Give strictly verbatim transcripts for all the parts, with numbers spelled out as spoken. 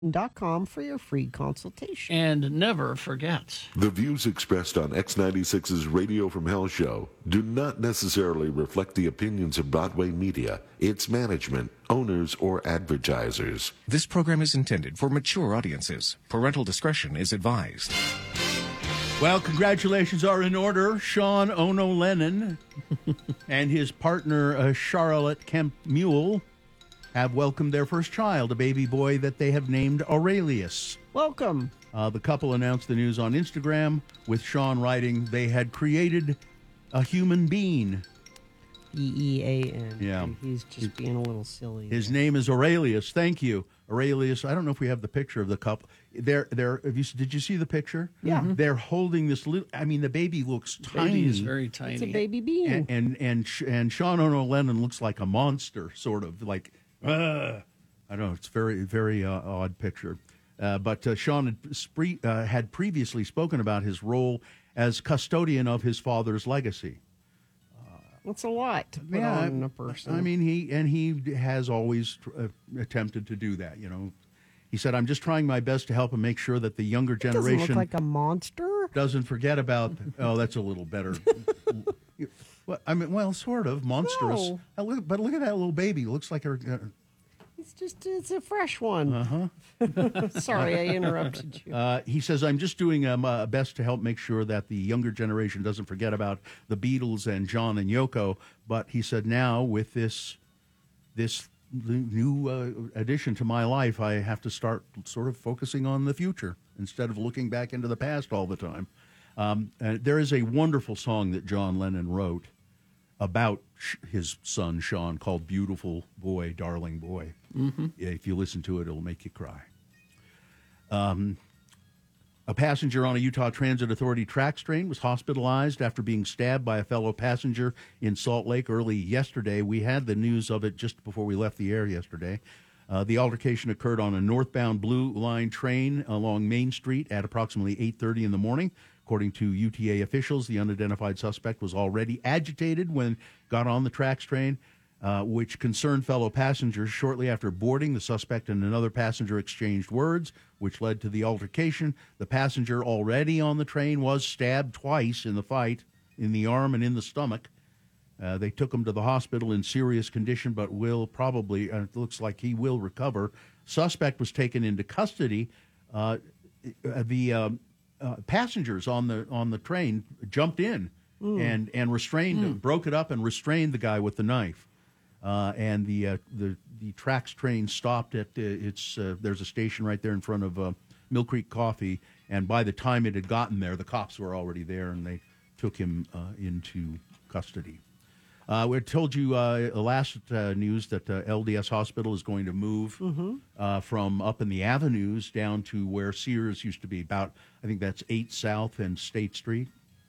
dot com for your free consultation. And never forget. The views expressed on X ninety-six's Radio from Hell show do not necessarily reflect the opinions of Broadway Media, its management, owners, or advertisers. This program is intended for mature audiences. Parental discretion is advised. Well, congratulations are in order. Sean Ono Lennon and his partner, uh, Charlotte Kemp Mule, have welcomed their first child, a baby boy that they have named Aurelius. Welcome. Uh, the couple announced the news on Instagram, with Sean writing they had created a human being. E E A N. Yeah. He's just being a little silly. His name is Aurelius. Thank you, Aurelius. I don't know if we have the picture of the couple. They're, they're, have you, did you see the picture? Yeah. Mm-hmm. They're holding this little, I mean, the baby looks The tiny. baby is very tiny. It's a baby being. And, and, and, and Sean Ono Lennon looks like a monster, sort of, like, uh, I don't know, it's very, very uh, odd picture. Uh, but uh, Sean had, spree, uh, had previously spoken about his role as custodian of his father's legacy. It's a lot to put Yeah, on a person. I mean, he and he has always uh, attempted to do that. You know, he said, "I'm just trying my best to help him make sure that the younger It doesn't generation look like a monster. doesn't forget about." Oh, that's a little better. Well, I mean, well, sort of monstrous. No. Uh, look- But look at that little baby. It looks like a. Uh, It's just, it's a fresh one. Uh-huh. Sorry, I interrupted you. Uh, he says, I'm just doing um, uh, best to help make sure that the younger generation doesn't forget about the Beatles and John and Yoko. But he said, now with this this new uh, addition to my life, I have to start sort of focusing on the future instead of looking back into the past all the time. Um, and there is a wonderful song that John Lennon wrote about sh- his son, Sean, called Beautiful Boy, Darling Boy. Mm-hmm. If you listen to it, it'll make you cry. Um, a passenger on a Utah Transit Authority TRAX train was hospitalized after being stabbed by a fellow passenger in Salt Lake early yesterday. We had the news of it just before we left the air yesterday. Uh, the altercation occurred on a northbound Blue Line train along Main Street at approximately eight thirty in the morning. According to U T A officials, the unidentified suspect was already agitated when got on the TRAX train, uh, which concerned fellow passengers. Shortly after boarding, the suspect and another passenger exchanged words, which led to the altercation. The passenger already on the train was stabbed twice in the fight, in the arm and in the stomach. Uh, they took him to the hospital in serious condition, but will probably, uh, it looks like he will recover. Suspect was taken into custody. Uh, the uh, uh, passengers on the on the train jumped in mm. and and restrained mm. him, broke it up and restrained the guy with the knife. Uh, and the uh, the the TRAX train stopped at uh, its. Uh, there's a station right there in front of uh, Mill Creek Coffee, and by the time it had gotten there, the cops were already there, and they took him uh, into custody. Uh, we told you uh, last uh, news that uh, L D S Hospital is going to move mm-hmm. uh, from up in the avenues down to where Sears used to be, about, I think that's eight South and State Street.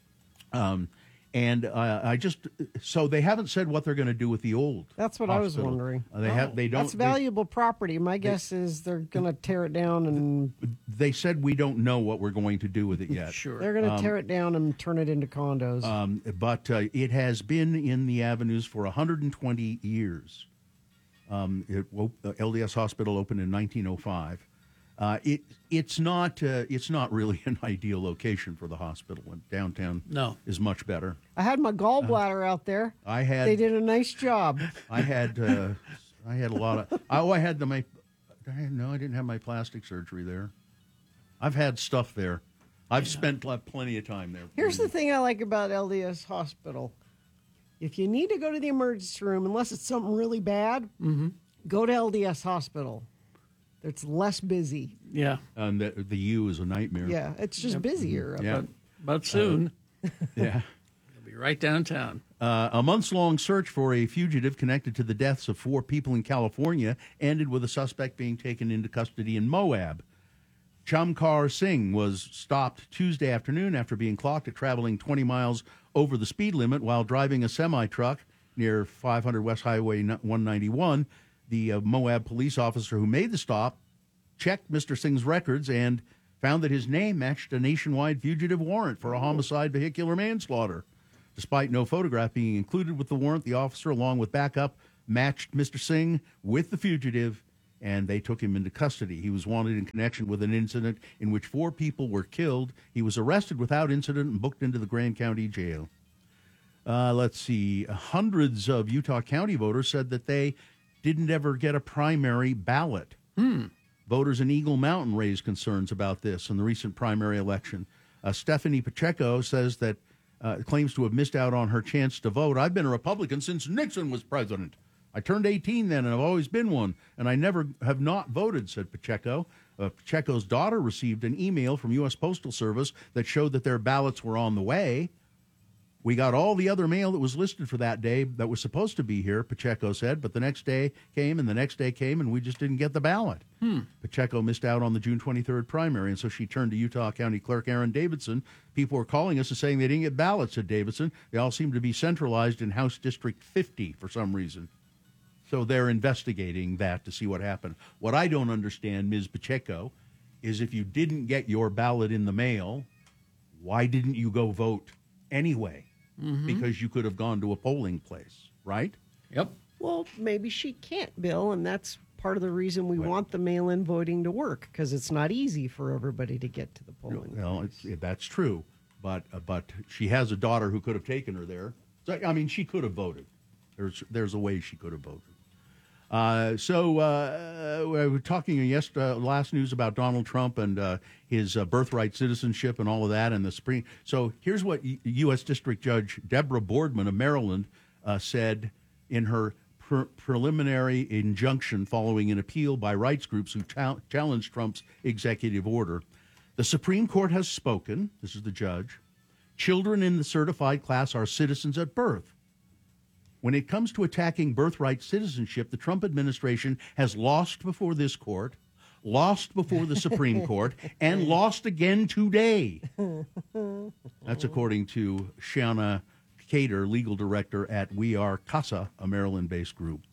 Um, and uh, I just, so they haven't said what they're going to do with the old That's what hospital. I was wondering. Uh, they oh. have, they don't. That's valuable they, property. My guess they, is they're going to tear it down and. They said we don't know what we're going to do with it yet. Sure. They're going to um, tear it down and turn it into condos. Um, but uh, it has been in the avenues for one hundred twenty years. Um, it, uh, L D S Hospital opened in nineteen oh five. Uh, it it's not uh, it's not really an ideal location for the hospital. And downtown no. is much better. I had my gallbladder uh, out there. I had. They did a nice job. I had uh, I had a lot of. Oh, I had the my. I, no, I didn't have my plastic surgery there. I've had stuff there. I've yeah. spent uh, plenty of time there. Here's the thing I like about L D S Hospital. If you need to go to the emergency room, unless it's something really bad, mm-hmm. go to L D S Hospital. It's less busy. Yeah. And the, the U is a nightmare. Yeah, it's just yep. busier. Yeah. But, but soon. Uh, yeah. It'll be right downtown. Uh, a months-long search for a fugitive connected to the deaths of four people in California ended with a suspect being taken into custody in Moab. Chamkar Singh was stopped Tuesday afternoon after being clocked at traveling twenty miles over the speed limit while driving a semi-truck near five hundred West Highway one ninety-one. The uh, Moab police officer who made the stop checked Mister Singh's records and found that his name matched a nationwide fugitive warrant for a homicide vehicular manslaughter. Despite no photograph being included with the warrant, the officer, along with backup, matched Mister Singh with the fugitive and they took him into custody. He was wanted in connection with an incident in which four people were killed. He was arrested without incident and booked into the Grand County Jail. Uh, let's see. Hundreds of Utah County voters said that they didn't ever get a primary ballot. Hmm. Voters in Eagle Mountain raised concerns about this in the recent primary election. Uh, Stephanie Pacheco says that uh, claims to have missed out on her chance to vote. I've been a Republican since Nixon was president. I turned eighteen then, and I've always been one, and I never have not voted, said Pacheco. Uh, Pacheco's daughter received an email from U S Postal Service that showed that their ballots were on the way. We got all the other mail that was listed for that day that was supposed to be here, Pacheco said, but the next day came and the next day came and we just didn't get the ballot. Hmm. Pacheco missed out on the June twenty-third primary, and so she turned to Utah County Clerk Aaron Davidson. People were calling us and saying they didn't get ballots, said Davidson. They all seem to be centralized in House District fifty for some reason. So they're investigating that to see what happened. What I don't understand, Miz Pacheco, is if you didn't get your ballot in the mail, why didn't you go vote anyway? Mm-hmm. Because you could have gone to a polling place, right? Yep. Well, maybe she can't, Bill, and that's part of the reason we want the mail-in voting to work, because it's not easy for everybody to get to the polling Well, place. it's, that's true, but uh, but she has a daughter who could have taken her there. So, I mean, she could have voted. There's there's a way she could have voted. Uh, so uh, we were talking yes, uh, last news about Donald Trump and uh, his uh, birthright citizenship and all of that, and the Supreme. So here's what U S District Judge Deborah Boardman of Maryland uh, said in her pre- preliminary injunction following an appeal by rights groups who cha- challenged Trump's executive order. The Supreme Court has spoken. This is the judge. Children in the certified class are citizens at birth. When it comes to attacking birthright citizenship, the Trump administration has lost before this court, lost before the Supreme Court, and lost again today. That's according to Shanna Cater, legal director at We Are CASA, a Maryland-based group.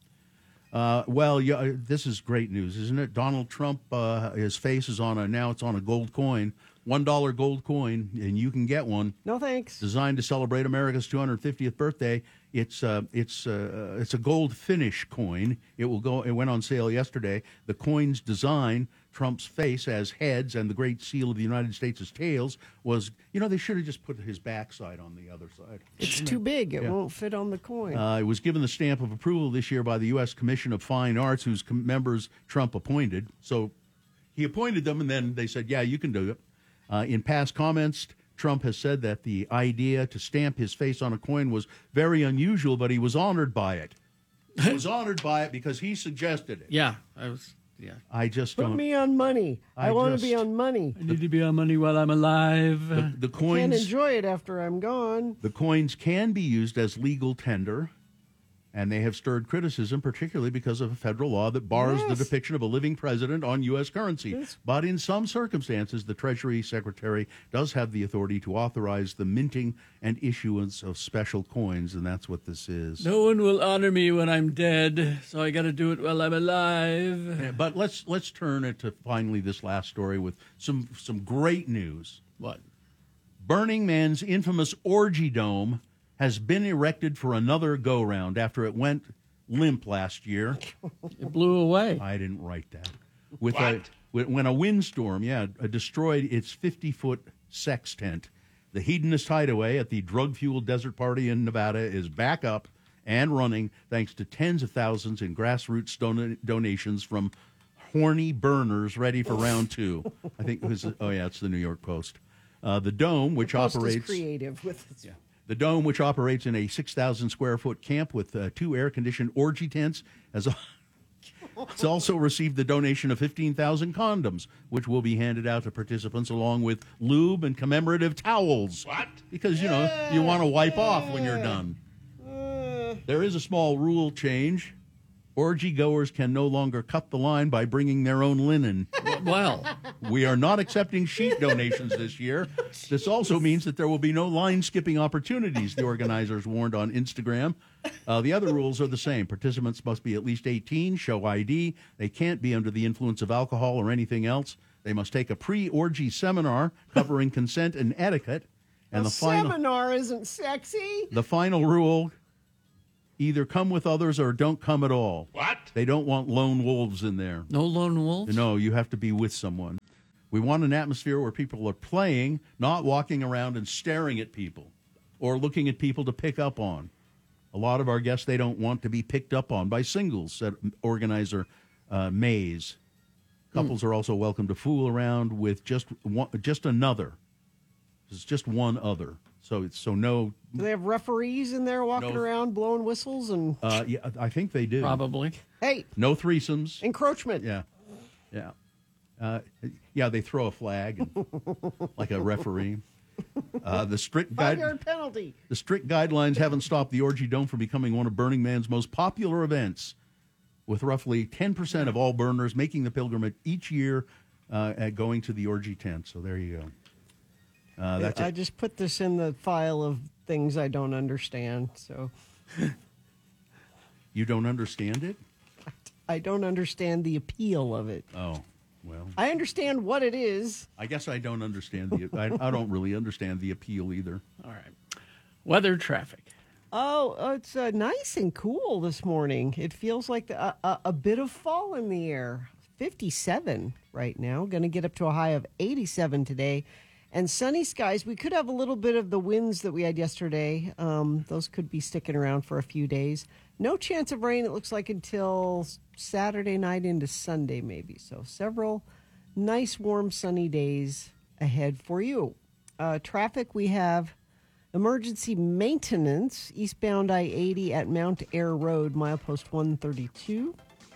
Uh, well, yeah, this is great news, isn't it? Donald Trump, uh, his face is on a, now it's on a gold coin, one dollar gold coin, and you can get one. No thanks. Designed to celebrate America's two hundred fiftieth birthday. It's uh, it's uh, it's a gold finish coin. It will go. It went on sale yesterday. The coin's design, Trump's face as heads and the Great Seal of the United States as tails, was, you know, they should have just put his backside on the other side. It's too big. It Yeah. won't fit on the coin. Uh, it was given the stamp of approval this year by the U S Commission of Fine Arts, whose com- members Trump appointed. So he appointed them, and then they said, yeah, you can do it. Uh, in past comments, Trump has said that the idea to stamp his face on a coin was very unusual, but he was honored by it. He was honored by it because he suggested it. Yeah. I was. Yeah. I just Put don't. me on money. I, I want just- to be on money. I need to be on money while I'm alive. the, the Can't coins. enjoy it after I'm gone. The coins can be used as legal tender, and they have stirred criticism, particularly because of a federal law that bars the Yes. depiction of a living president on U S currency. Yes. But in some circumstances, the Treasury Secretary does have the authority to authorize the minting and issuance of special coins, and that's what this is. No one will honor me when I'm dead, so I got to do it while I'm alive. Yeah, but let's let's turn it to finally this last story with some some great news. What? Burning Man's infamous Orgy Dome has been erected for another go-round after it went limp last year. It blew away. I didn't write that. With a when when a windstorm, yeah, uh, destroyed its fifty-foot sex tent. The hedonist hideaway at the drug-fueled desert party in Nevada is back up and running thanks to tens of thousands in grassroots don- donations from horny burners ready for round two. I think it was. Oh yeah, it's the New York Post. Uh, the dome, which Post is operates. creative with its The dome, which operates in a six thousand square foot camp with uh, two air-conditioned orgy tents, has it's also received the donation of fifteen thousand condoms, which will be handed out to participants along with lube and commemorative towels. What? Because, you know, you want to wipe off when you're done. There is a small rule change. Orgy goers can no longer cut the line by bringing their own linen. Well, We are not accepting sheet donations this year. This also means that there will be no line skipping opportunities, the organizers warned on Instagram. Uh, the other rules are the same. Participants must be at least eighteen, show I D. They can't be under the influence of alcohol or anything else. They must take a pre-orgy seminar covering consent and etiquette. And a the final, seminar isn't sexy. the final rule, either come with others or don't come at all. What? They don't want lone wolves in there. No lone wolves? No, you have to be with someone. We want an atmosphere where people are playing, not walking around and staring at people or looking at people to pick up on. A lot of our guests, they don't want to be picked up on by singles, said organizer uh, Mays. Couples mm. are also welcome to fool around with just one, just another. It's just one other. So it's so no. Do they have referees in there walking no, around blowing whistles and? Uh, yeah, I think they do. Probably. Hey, no threesomes. Encroachment. Yeah, yeah, uh, yeah. They throw a flag and, like a referee. Uh, the strict guide, five-yard penalty. The strict guidelines haven't stopped the Orgy Dome from becoming one of Burning Man's most popular events, with roughly ten percent of all burners making the pilgrimage each year uh, at going to the Orgy tent. So there you go. Uh, that's I it. just put this in the file of things I don't understand. So you don't understand it? I don't understand the appeal of it. Oh, well. I understand what it is. I guess I don't understand the. I, I don't really understand the appeal either. All right. Weather, traffic. Oh, uh, it's uh, nice and cool this morning. It feels like a, a, a bit of fall in the air. fifty-seven right now. Going to get up to a high of eighty-seven today. And sunny skies. We could have a little bit of the winds that we had yesterday. Um, those could be sticking around for a few days. No chance of rain, it looks like, until Saturday night into Sunday, maybe. So several nice, warm, sunny days ahead for you. Uh, traffic, we have emergency maintenance, eastbound I eighty at Mount Air Road, milepost one thirty-two.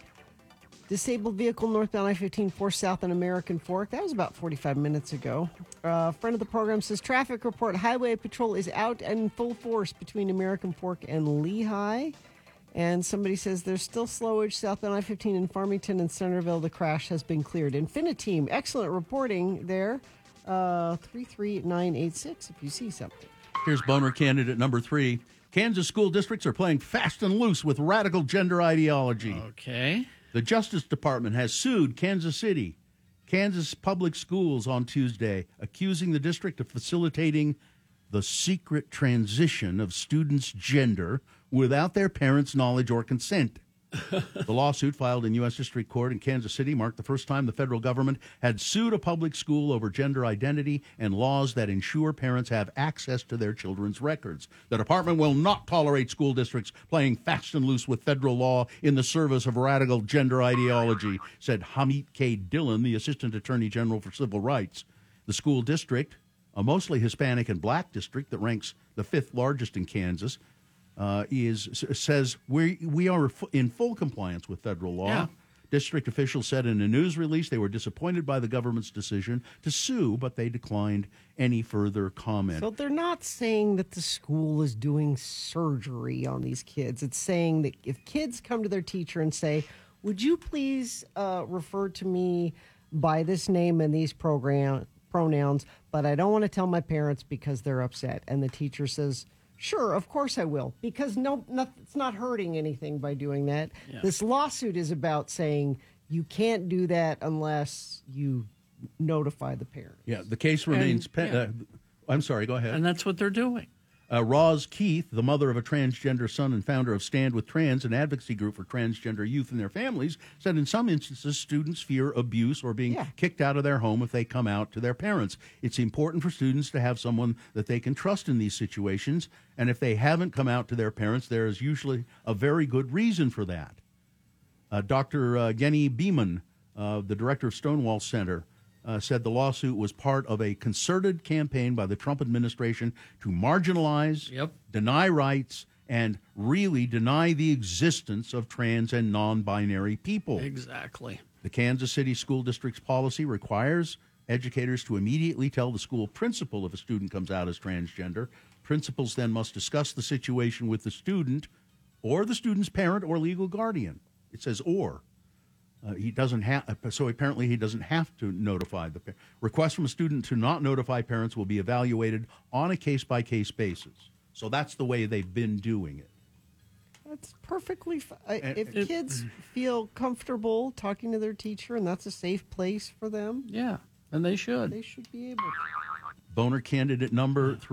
Disabled vehicle northbound I fifteen, four south on American Fork. That was about forty-five minutes ago. Uh, friend of the program says traffic report. Highway patrol is out and in full force between American Fork and Lehigh. And somebody says there's still slowage southbound I fifteen in Farmington and Centerville. The crash has been cleared. Infiniteam, excellent reporting there. Uh, three three nine eight six if you see something. Here's boner candidate number three. Kansas school districts are playing fast and loose with radical gender ideology. Okay. The Justice Department has sued Kansas City, Kansas Public Schools on Tuesday, accusing the district of facilitating the secret transition of students' gender without their parents' knowledge or consent. The lawsuit filed in U S District Court in Kansas City marked the first time the federal government had sued a public school over gender identity and laws that ensure parents have access to their children's records. The department will not tolerate school districts playing fast and loose with federal law in the service of radical gender ideology, said Hamid K. Dillon, the Assistant Attorney General for Civil Rights. The school district, a mostly Hispanic and black district that ranks the fifth largest in Kansas, Uh, is says we we are in full compliance with federal law. Yeah. District officials said in a news release they were disappointed by the government's decision to sue, but they declined any further comment. So they're not saying that the school is doing surgery on these kids. It's saying that if kids come to their teacher and say, would you please uh, refer to me by this name and these program pronouns, but I don't want to tell my parents because they're upset. And the teacher says, sure, of course I will, because no, not, it's not hurting anything by doing that. Yeah. This lawsuit is about saying you can't do that unless you notify the parents. Yeah, the case remains. And, Pe- yeah. uh, I'm sorry, go ahead. And that's what they're doing. Uh, Roz Keith, the mother of a transgender son and founder of Stand With Trans, an advocacy group for transgender youth and their families, said in some instances students fear abuse or being Yeah. kicked out of their home if they come out to their parents. It's important for students to have someone that they can trust in these situations, and if they haven't come out to their parents, there is usually a very good reason for that. Uh, Doctor Uh, Genny Beeman, uh, the director of Stonewall Center, Uh, said the lawsuit was part of a concerted campaign by the Trump administration to marginalize, Yep. deny rights, and really deny the existence of trans and non-binary people. Exactly. The Kansas City School District's policy requires educators to immediately tell the school principal if a student comes out as transgender. Principals then must discuss the situation with the student or the student's parent or legal guardian. It says or. Uh, he doesn't have, so apparently he doesn't have to notify the parent. Requests from a student to not notify parents will be evaluated on a case-by-case basis. So that's the way they've been doing it. That's perfectly fine. And- If it- kids feel comfortable talking to their teacher and that's a safe place for them, Yeah, and they should. they should be able to. Boner candidate number three.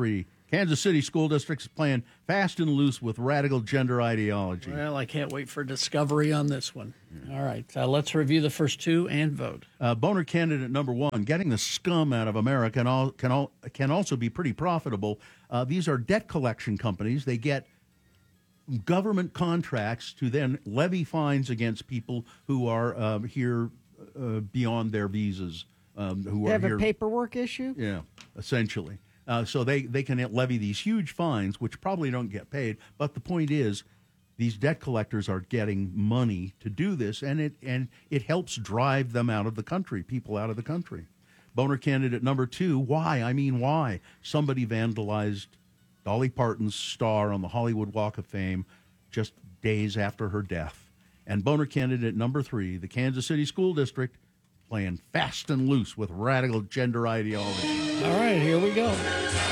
Kansas City School District is playing fast and loose with radical gender ideology. Well, I can't wait for discovery on this one. All right, uh, let's review the first two and vote. Uh, Boner candidate number one, getting the scum out of America can, all, can, all, can also be pretty profitable. Uh, these are debt collection companies. They get government contracts to then levy fines against people who are uh, here uh, beyond their visas. Um, who They are have here, a paperwork issue? Yeah, essentially. Uh, so they, they can levy these huge fines, which probably don't get paid. But the point is, these debt collectors are getting money to do this, and it and it helps drive them out of the country, people out of the country. Boner candidate number two, why? I mean, why? Somebody vandalized Dolly Parton's star on the Hollywood Walk of Fame just days after her death. And Boner candidate number three, the Kansas City School District, playing fast and loose with radical gender ideology. All right, here we go.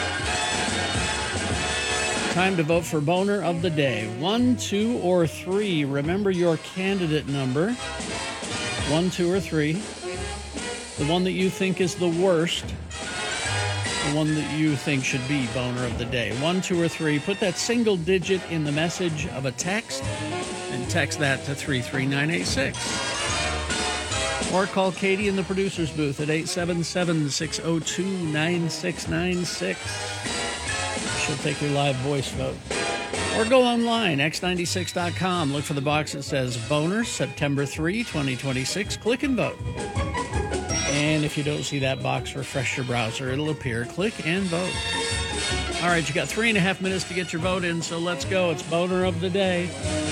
Time to vote for Boner of the Day. One, two, or three. Remember your candidate number. One, two, or three. The one that you think is the worst. The one that you think should be Boner of the Day. One, two, or three. Put that single digit in the message of a text and text that to three three nine eight six. Or call Katie in the producer's booth at eight seven seven, six oh two, nine six nine six. She'll take your live voice vote. Or go online, x ninety-six dot com. Look for the box that says Boner, September third, twenty twenty-six. Click and vote. And if you don't see that box, refresh your browser. It'll appear. Click and vote. All right, you got three and a half minutes to get your vote in, so let's go. It's Boner of the Day.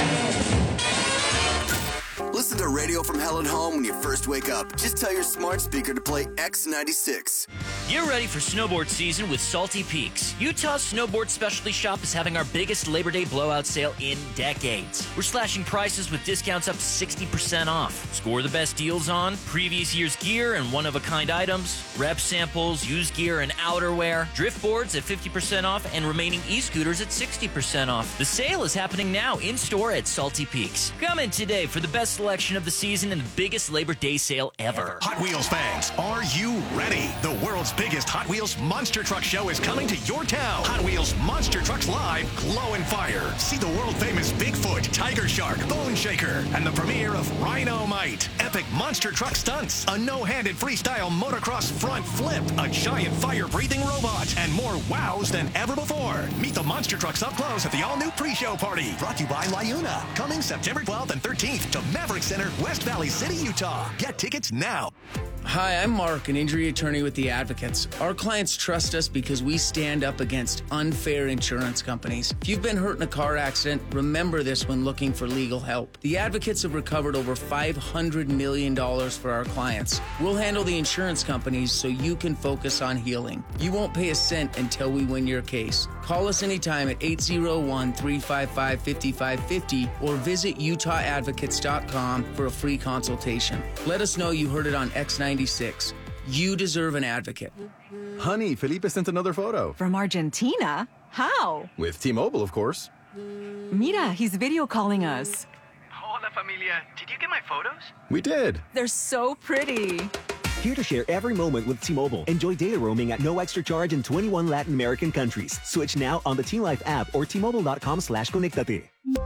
Listen to Radio from Hell at Home when you first wake up. Just tell your smart speaker to play X ninety-six. You're ready for snowboard season with Salty Peaks. Utah's snowboard specialty shop is having our biggest Labor Day blowout sale in decades. We're slashing prices with discounts up to sixty percent off. Score the best deals on previous year's gear and one-of-a-kind items, rep samples, used gear and outerwear, drift boards at fifty percent off, and remaining e-scooters at sixty percent off. The sale is happening now in-store at Salty Peaks. Come in today for the best selection of the season and the biggest Labor Day sale ever. Hot Wheels fans, are you ready? The world's biggest Hot Wheels Monster Truck Show is coming to your town. Hot Wheels Monster Trucks Live, Glow and Fire. See the world-famous Bigfoot, Tiger Shark, Bone Shaker, and the premiere of Rhino-Mite. Epic monster truck stunts, a no-handed freestyle motocross front flip, a giant fire-breathing robot, and more wows than ever before. Meet the monster trucks up close at the all-new pre-show party. Brought to you by LiUNA. Coming September twelfth and thirteenth to Maverick Center, West Valley City, Utah. Get tickets now. Hi, I'm Mark, an injury attorney with the Advocates. Our clients trust us because we stand up against unfair insurance companies. If you've been hurt in a car accident, remember this when looking for legal help. The Advocates have recovered over five hundred million dollars for our clients. We'll handle the insurance companies so you can focus on healing. You won't pay a cent until we win your case. Call us anytime at eight oh one, three five five, five five five oh or visit utah advocates dot com for a free consultation. Let us know you heard it on X ninety-six. You deserve an advocate. Honey, Felipe sent another photo. From Argentina? How? With T-Mobile, of course. Mira, he's video calling us. Hola, familia. Did you get my photos? We did. They're so pretty. Here to share every moment with T-Mobile. Enjoy data roaming at no extra charge in twenty-one Latin American countries. Switch now on the T-Life app or T-Mobile.com slash conectate.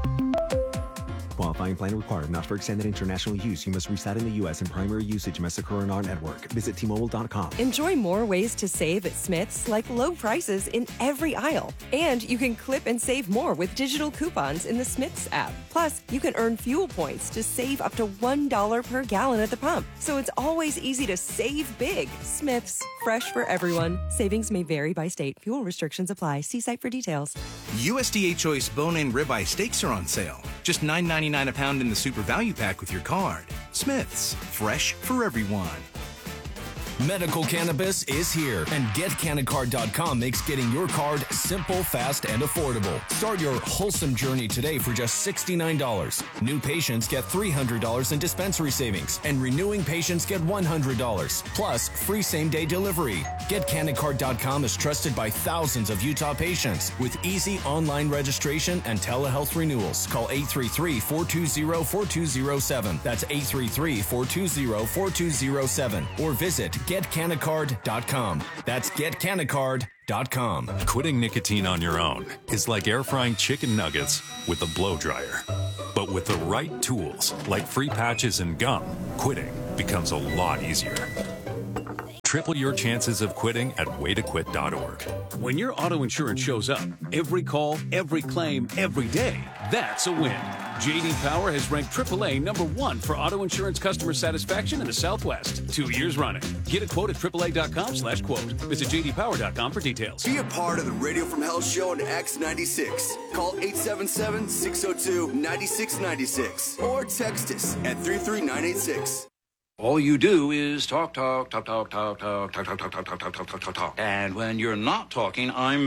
Qualifying plan required. Not for extended international use. You must reside in the U S and primary usage must occur on our network. Visit T Mobile dot com. Enjoy more ways to save at Smith's, like low prices in every aisle. And you can clip and save more with digital coupons in the Smith's app. Plus, you can earn fuel points to save up to one dollar per gallon at the pump. So it's always easy to save big. Smith's, fresh for everyone. Savings may vary by state. Fuel restrictions apply. See site for details. U S D A Choice bone-in ribeye steaks are on sale. Just nine ninety-nine a pound in the Super Value Pack with your card. Smith's, fresh for everyone. Medical cannabis is here, and get canned card dot com makes getting your card simple, fast, and affordable. Start your wholesome journey today for just sixty-nine dollars. New patients get three hundred dollars in dispensary savings, and renewing patients get one hundred dollars, plus free same-day delivery. get canned card dot com is trusted by thousands of Utah patients with easy online registration and telehealth renewals. Call eight three three, four two zero, four two zero seven. That's eight three three, four two zero, four two zero seven. Or visit get canacard dot com. That's get canacard dot com. Quitting nicotine on your own is like air frying chicken nuggets with a blow dryer. But with the right tools, like free patches and gum, quitting becomes a lot easier. Triple your chances of quitting at way to quit dot org. When your auto insurance shows up, every call, every claim, every day, that's a win. J D Power has ranked triple A number one for auto insurance customer satisfaction in the Southwest, two years running. Get a quote at triple A dot com slash quote. Visit J D Power dot com for details. Be a part of the Radio from Hell show on X ninety-six. Call eight seven seven, six oh two, nine six nine six or text us at three three nine eight six. All you do is talk, talk, talk, talk, talk, talk, talk, talk, talk, talk, talk, talk, talk, talk. And when you're not talking, I'm